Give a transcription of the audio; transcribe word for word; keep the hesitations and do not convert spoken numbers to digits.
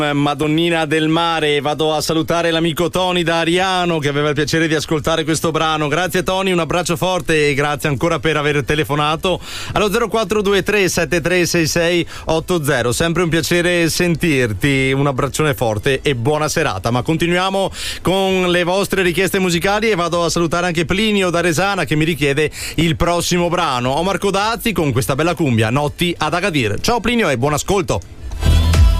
Madonnina del mare. Vado a salutare l'amico Tony da Ariano che aveva il piacere di ascoltare questo brano. Grazie Tony, un abbraccio forte e grazie ancora per aver telefonato allo zero quattro due tre sette tre sei sei otto zero. Sempre un piacere sentirti, un abbraccione forte e buona serata. Ma continuiamo con le vostre richieste musicali e vado a salutare anche Plinio da Resana che mi richiede il prossimo brano. Omar Codazzi con questa bella cumbia, Notti ad Agadir. Ciao Plinio e buon ascolto.